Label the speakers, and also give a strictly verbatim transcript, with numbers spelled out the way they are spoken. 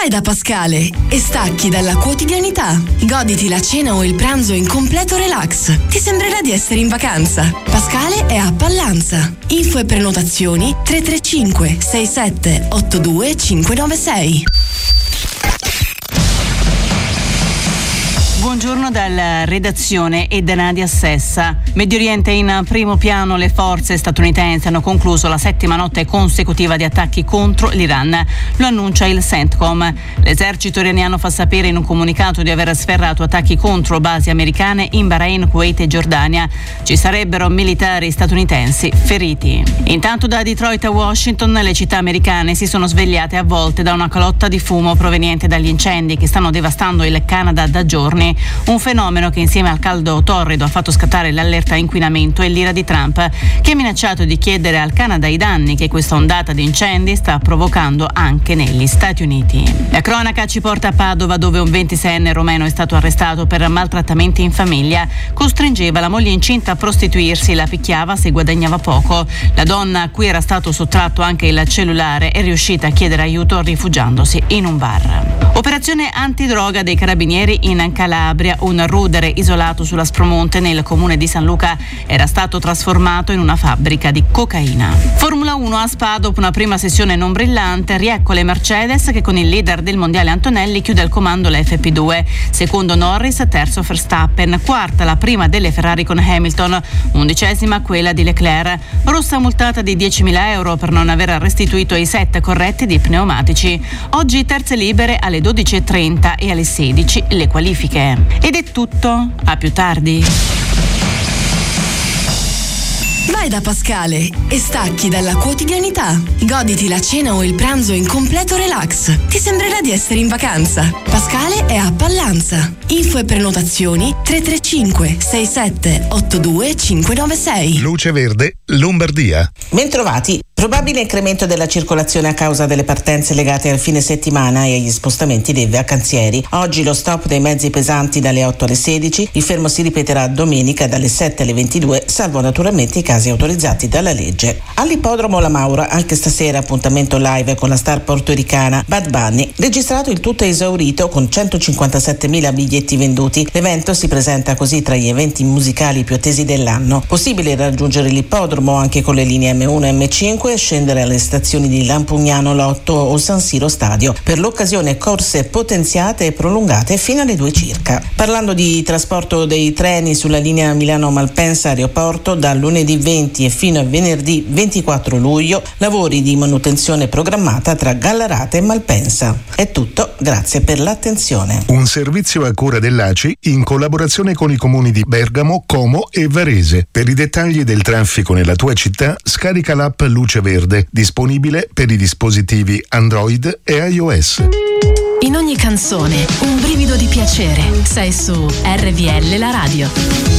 Speaker 1: Vai da Pascale e stacchi dalla quotidianità. Goditi la cena o il pranzo in completo relax. Ti sembrerà di essere in vacanza. Pascale è a Pallanza. Info e prenotazioni tre tre cinque sei sette otto due cinque nove sei.
Speaker 2: Buongiorno dalla redazione e da Nadia Sessa. Medio Oriente in primo piano, le forze statunitensi hanno concluso la settima notte consecutiva di attacchi contro l'Iran. Lo annuncia il CENTCOM. L'esercito iraniano fa sapere in un comunicato di aver sferrato attacchi contro basi americane in Bahrain, Kuwait e Giordania. Ci sarebbero militari statunitensi feriti. Intanto da Detroit a Washington le città americane si sono svegliate avvolte da una calotta di fumo proveniente dagli incendi che stanno devastando il Canada da giorni. Un fenomeno che insieme al caldo torrido ha fatto scattare l'allerta inquinamento e l'ira di Trump, che ha minacciato di chiedere al Canada i danni che questa ondata di incendi sta provocando anche negli Stati Uniti. La cronaca ci porta a Padova, dove un ventiseienne romeno è stato arrestato per maltrattamenti in famiglia. Costringeva la moglie incinta a prostituirsi, la picchiava se guadagnava poco. La donna, a cui era stato sottratto anche il cellulare, è riuscita a chiedere aiuto rifugiandosi in un bar. Operazione antidroga dei carabinieri in Calabria. Un rudere isolato sulla Spromonte nel comune di San Luca era stato trasformato in una fabbrica di cocaina. Formula uno a Spa, dopo una prima sessione non brillante, riecco le Mercedes che con il leader del mondiale Antonelli chiude al comando la F P due. Secondo Norris, terzo Verstappen, quarta la prima delle Ferrari con Hamilton, undicesima quella di Leclerc. Rossa multata di diecimila euro per non aver restituito i set corretti di pneumatici. Oggi terze libere alle dodici e trenta e alle sedici le qualifiche. Ed è tutto, a più tardi.
Speaker 1: Vai da Pascale e stacchi dalla quotidianità. Goditi la cena o il pranzo in completo relax. Ti sembrerà di essere in vacanza. Pascale è a Pallanza. Info e prenotazioni tre tre cinque sei sette otto due cinque nove sei.
Speaker 3: Luce Verde, Lombardia.
Speaker 4: Bentrovati. Probabile incremento della circolazione a causa delle partenze legate al fine settimana e agli spostamenti dei vacanzieri. Oggi lo stop dei mezzi pesanti dalle otto alle sedici, il fermo si ripeterà domenica dalle sette alle ventidue, salvo naturalmente i casi autorizzati dalla legge. All'ippodromo La Maura, anche stasera appuntamento live con la star portoricana Bad Bunny, registrato il tutto esaurito con centocinquantasettemila biglietti venduti. L'evento si presenta così tra gli eventi musicali più attesi dell'anno. Possibile raggiungere l'ippodromo anche con le linee M uno e M cinque e scendere alle stazioni di Lampugnano Lotto o San Siro Stadio. Per l'occasione corse potenziate e prolungate fino alle due circa. Parlando di trasporto dei treni sulla linea Milano-Malpensa aeroporto, da lunedì venti e fino a venerdì ventiquattro luglio lavori di manutenzione programmata tra Gallarate e Malpensa. È tutto, grazie per l'attenzione.
Speaker 3: Un servizio a cura dell'A C I in collaborazione con i comuni di Bergamo, Como e Varese. Per i dettagli del traffico nella tua città scarica l'app Luce Verde, disponibile per i dispositivi Android e iOS.
Speaker 5: In ogni canzone un brivido di piacere. Sei su R V L la radio.